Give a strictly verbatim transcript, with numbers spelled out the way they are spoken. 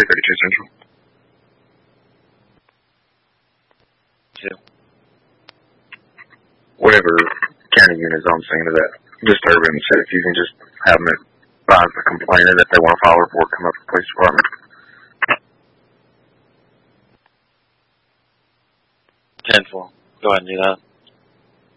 thirty-two Central. Two. Whatever county unit's on scene of that disturbance, if you can just have them advise the complainant if they want to file a report, come up to the police department. ten four. Go ahead and do that.